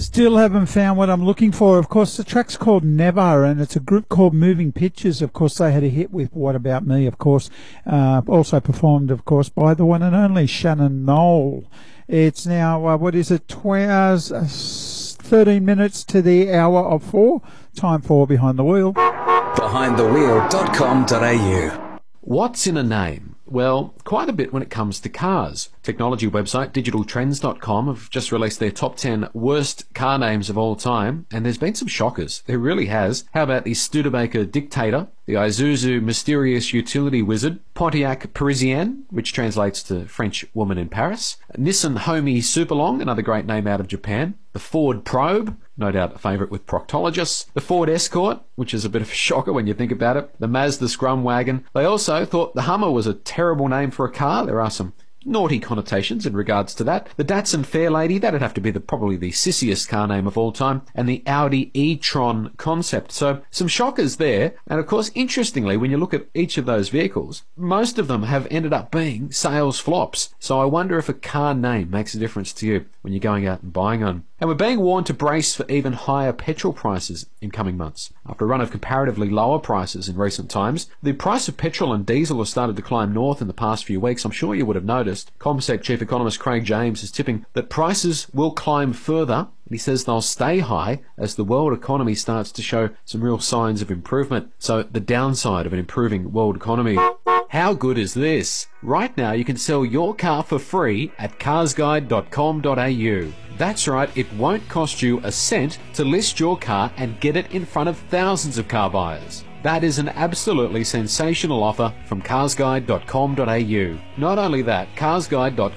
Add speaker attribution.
Speaker 1: Still haven't found what I'm looking for. Of course, the track's called Never, and it's a group called Moving Pictures. Of course, they had a hit with What About Me, of course. Also performed, of course, by the one and only Shannon Knoll. It's now, 13 minutes to the hour of 4. Time for Behind the Wheel.
Speaker 2: BehindTheWheel.com.au.
Speaker 3: What's in a name? Well, quite a bit when it comes to cars. Technology website digitaltrends.com have just released their top 10 worst car names of all time, and there's been some shockers. There really has. How about the Studebaker Dictator, the Isuzu Mysterious Utility Wizard, Pontiac Parisienne, which translates to French Woman in Paris, Nissan Homey Superlong, another great name out of Japan, the Ford Probe, no doubt a favourite with proctologists, the Ford Escort, which is a bit of a shocker when you think about it, the Mazda Scrum Wagon. They also thought the Hummer was a terrible name for a car. There are some naughty connotations in regards to that. The Datsun Fairlady, that'd have to be probably the sissiest car name of all time, and the Audi e-tron Concept. So some shockers there, and of course, interestingly, when you look at each of those vehicles, most of them have ended up being sales flops. So I wonder if a car name makes a difference to you when you're going out and buying one. And we're being warned to brace for even higher petrol prices in coming months. After a run of comparatively lower prices in recent times, the price of petrol and diesel has started to climb north in the past few weeks. I'm sure you would have noticed. CommSec Chief Economist Craig James is tipping that prices will climb further, and he says they'll stay high as the world economy starts to show some real signs of improvement. So the downside of an improving world economy. How good is this? Right now you can sell your car for free at carsguide.com.au. That's right, it won't cost you a cent to list your car and get it in front of thousands of car buyers. That is an absolutely sensational offer from carsguide.com.au. Not only that, carsguide.com.au